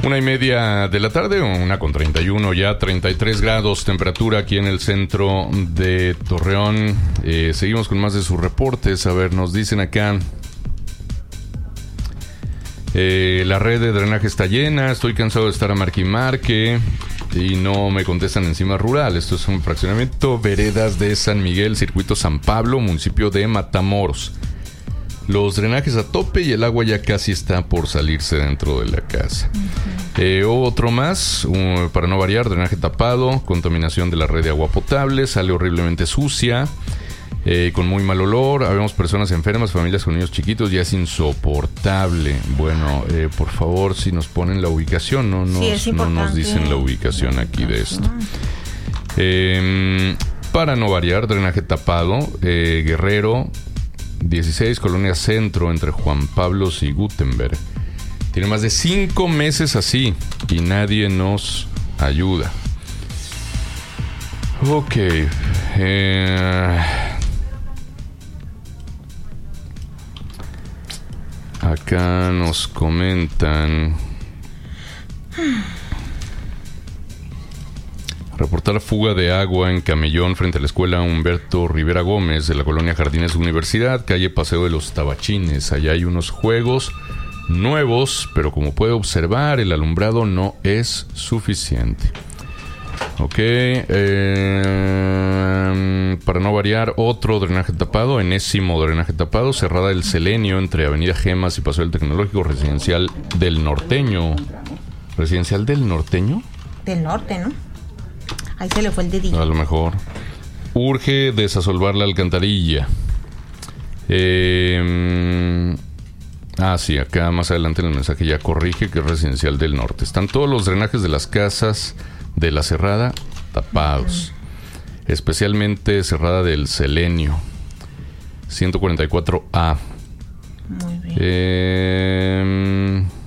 1:30 de la tarde, 1:31 ya, 33 grados temperatura aquí en el centro de Torreón. Seguimos con más de sus reportes. A ver, nos dicen acá: la red de drenaje está llena, estoy cansado de estar a marque y marque y no me contestan en Cima Rural. Esto es un fraccionamiento Veredas de San Miguel, circuito San Pablo, municipio de Matamoros. Los drenajes a tope y el agua ya casi está por salirse dentro de la casa. Otro más, para no variar, drenaje tapado, contaminación de la red de agua potable, sale horriblemente sucia, con muy mal olor. Habemos personas enfermas, familias con niños chiquitos, ya es insoportable. Bueno, por favor, si nos ponen la ubicación, no nos dicen la ubicación aquí de esto. Para no variar, drenaje tapado, Guerrero 16, Colonia Centro, entre Juan Pablos y Gutenberg. Tiene más de 5 meses así y nadie nos ayuda. Ok. Acá nos comentan: reportar fuga de agua en Camellón frente a la escuela Humberto Rivera Gómez de la colonia Jardines Universidad, calle Paseo de los Tabachines. Allá hay unos juegos nuevos, pero como puede observar, el alumbrado no es suficiente. Ok. Para no variar, otro drenaje tapado, enésimo drenaje tapado, cerrada el Selenio entre Avenida Gemas y Paseo del Tecnológico, Residencial del Norteño. ¿Residencial del Norteño? Del norte, ¿no? Ahí se le fue el dedillo. A lo mejor. Urge desasolvar la alcantarilla. Sí, acá más adelante en el mensaje ya corrige que es Residencial del Norte. Están todos los drenajes de las casas de la Cerrada tapados. Especialmente Cerrada del Selenio. 144A. Muy bien.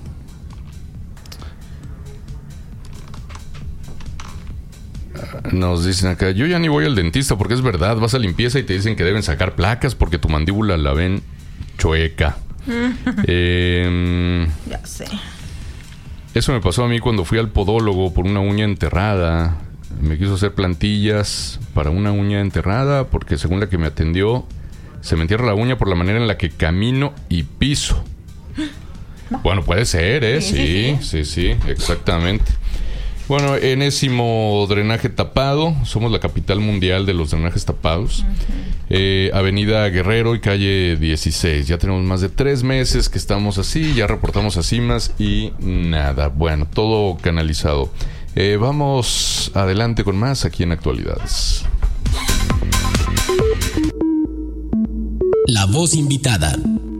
Nos dicen acá: yo ya ni voy al dentista porque es verdad, vas a limpieza y te dicen que deben sacar placas porque tu mandíbula la ven chueca. Ya sé. Eso me pasó a mí cuando fui al podólogo por una uña enterrada. Me quiso hacer plantillas para una uña enterrada porque según la que me atendió, se me entierra la uña por la manera en la que camino y piso. Bueno, puede ser, Sí, exactamente. Bueno, enésimo drenaje tapado. Somos la capital mundial de los drenajes tapados. Avenida Guerrero y calle 16. Ya tenemos más de 3 meses que estamos así. Ya reportamos a CIMAS y nada. Bueno, todo canalizado. Vamos adelante con más aquí en Actualidades. La voz invitada.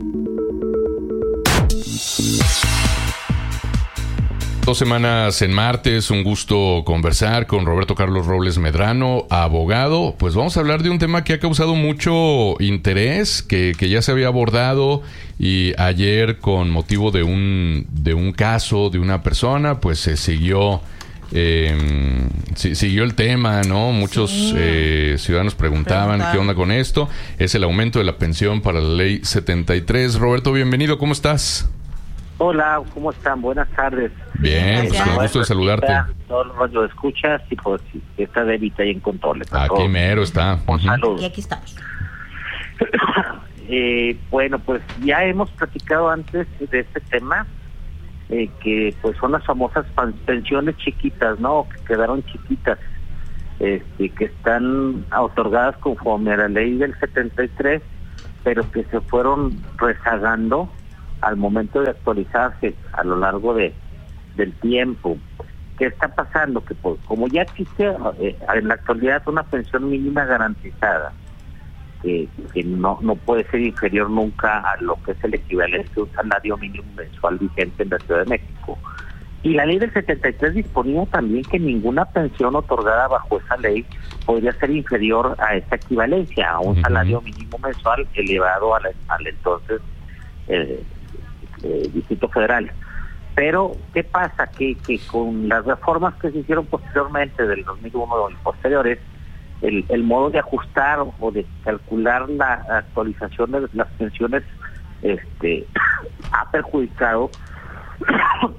Dos semanas en martes, un gusto conversar con Roberto Carlos Robles Medrano, abogado. Pues vamos a hablar de un tema que ha causado mucho interés, que ya se había abordado, y ayer con motivo de un caso de una persona, pues se siguió el tema, ¿no? Muchos ciudadanos preguntaban qué onda con esto. Es el aumento de la pensión para la ley 73. Roberto, bienvenido, ¿cómo estás? Hola, ¿cómo están? Buenas tardes. Bien, pues con gusto de saludarte. Todos los radio escuchas y pues está David ahí en controles. Aquí mero está. Un saludo. Y aquí estamos. Bueno, pues ya hemos platicado antes de este tema, que pues son las famosas pensiones chiquitas, ¿no? Que quedaron chiquitas, que están otorgadas conforme a la ley del 73, pero que se fueron rezagando al momento de actualizarse a lo largo del tiempo. ¿Qué está pasando? Que pues, como ya existe en la actualidad una pensión mínima garantizada, que no puede ser inferior nunca a lo que es el equivalente a un salario mínimo mensual vigente en la Ciudad de México. Y la ley del 73 disponía también que ninguna pensión otorgada bajo esa ley podría ser inferior a esa equivalencia, a un salario mínimo mensual elevado al entonces Distrito Federal. Pero, ¿qué pasa? Que con las reformas que se hicieron posteriormente del 2001 y posteriores, el modo de ajustar o de calcular la actualización de las pensiones ha perjudicado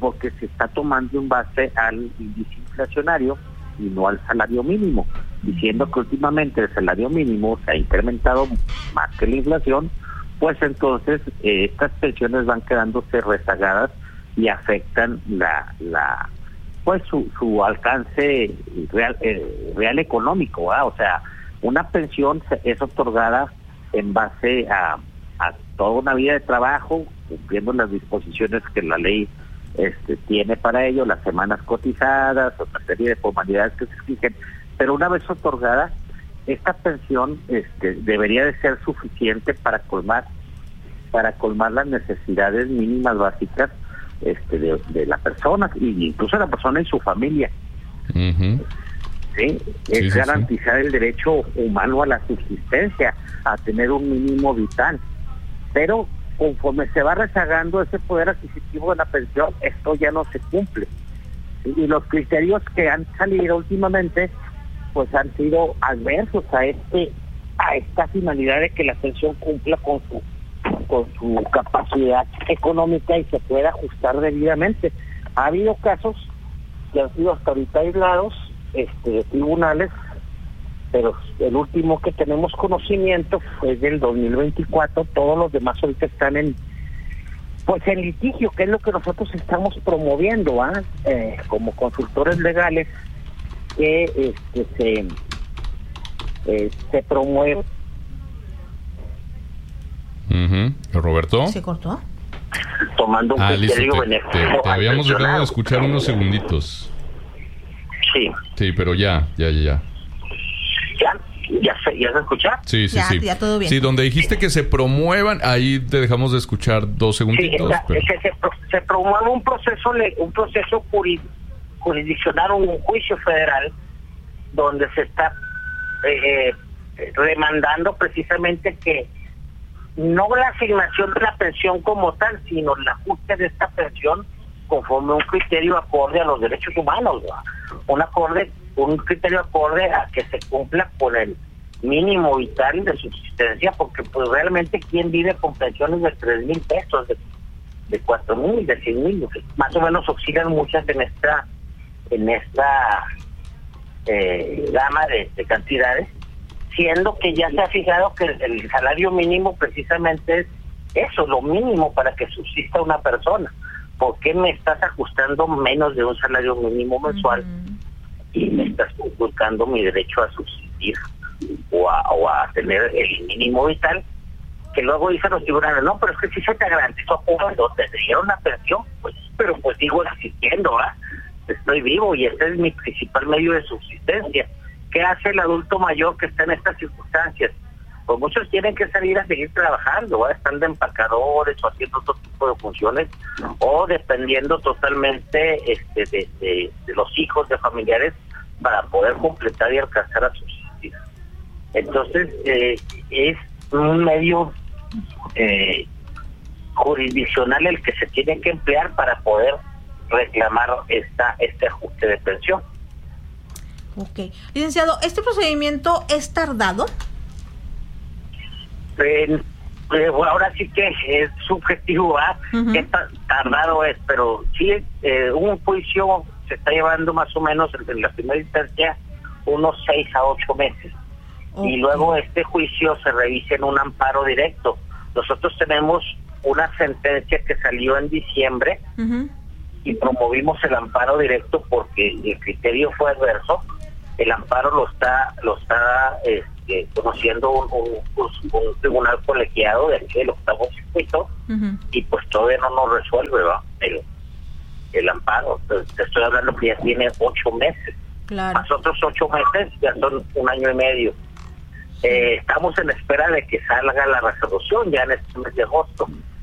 porque se está tomando en base al índice inflacionario y no al salario mínimo, diciendo que últimamente el salario mínimo se ha incrementado más que la inflación, pues entonces estas pensiones van quedándose rezagadas y afectan pues su alcance real económico, ¿verdad? O sea, una pensión es otorgada en base a toda una vida de trabajo, cumpliendo las disposiciones que la ley tiene para ello, las semanas cotizadas, otra serie de formalidades que se exigen, pero una vez otorgada, esta pensión debería de ser suficiente para colmar las necesidades mínimas básicas de la persona, y incluso la persona y su familia. Uh-huh. ¿Sí? Es garantizar el derecho humano a la subsistencia, a tener un mínimo vital, pero conforme se va rezagando ese poder adquisitivo de la pensión, esto ya no se cumple. ¿Sí? Y los criterios que han salido últimamente pues han sido adversos a esta finalidad de que la pensión cumpla con su capacidad económica y se pueda ajustar debidamente. Ha habido casos que han sido hasta ahorita aislados de tribunales, pero el último que tenemos conocimiento fue del 2024, todos los demás ahorita están en litigio, que es lo que nosotros estamos promoviendo, como consultores legales, que se promueve. Uh-huh. ¿Roberto? ¿Se cortó? Tomando un criterio benéfico. Te habíamos dejado de escuchar unos segunditos. Sí, pero ya. ¿Ya se escucha? Sí. Ya todo bien. Sí, donde dijiste que se promuevan, ahí te dejamos de escuchar 2 segunditos. Sí, es que se promueve un proceso jurisdiccional, un juicio federal, donde se está demandando precisamente que no la asignación de la pensión como tal, sino el ajuste de esta pensión conforme a un criterio acorde a los derechos humanos, un criterio acorde a que se cumpla con el mínimo vital de subsistencia, porque pues realmente quién vive con pensiones de 3,000 pesos, de 4,000, de 100,000, más o menos oscilan muchas en esta gama de cantidades, siendo que ya se ha fijado que el salario mínimo precisamente es eso, lo mínimo para que subsista una persona. ¿Por qué me estás ajustando menos de un salario mínimo mensual y me estás conculcando mi derecho a subsistir o a tener el mínimo vital? Que luego dicen los tribunales, no, pero es que si se te garantizó cuando te dieron la pensión, pero sigo existiendo, estoy vivo y este es mi principal medio de subsistencia. ¿Qué hace el adulto mayor que está en estas circunstancias? Pues muchos tienen que salir a seguir trabajando, están de empacadores o haciendo otro tipo de funciones, o dependiendo totalmente de los hijos de familiares para poder completar y alcanzar a subsistir. Entonces, es un medio jurisdiccional el que se tiene que emplear para poder reclamar este ajuste de pensión. Ok. Licenciado, ¿este procedimiento es tardado? Ahora sí que es subjetivo, qué tardado es, pero sí, un juicio se está llevando más o menos en la primera instancia unos 6 a 8 meses. Okay. Y luego este juicio se revisa en un amparo directo. Nosotros tenemos una sentencia que salió en diciembre y promovimos el amparo directo porque el criterio fue adverso. El amparo lo está conociendo un tribunal colegiado de aquí del octavo circuito, y pues todavía no nos resuelve el amparo. Te estoy hablando que ya tiene 8 meses. Claro. Más otros 8 meses ya son 1 año y medio. Estamos en espera de que salga la resolución ya en este mes de agosto.